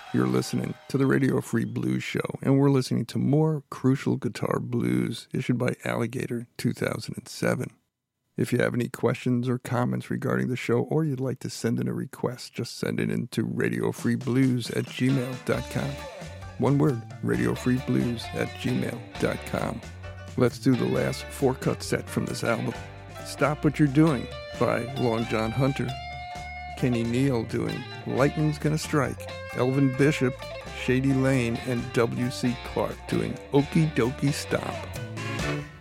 You're listening to the Radio Free Blues Show, and we're listening to more Crucial Guitar Blues issued by Alligator 2007. If you have any questions or comments regarding the show, or you'd like to send in a request, just send it in to radiofreeblues@gmail.com. One word, radiofreeblues@gmail.com. Let's do the last four-cut set from this album. Stop What You're Doing by Long John Hunter. Kenny Neal doing Lightning's Gonna Strike. Elvin Bishop, Shady Lane, and W.C. Clark doing Okie Dokie Stomp.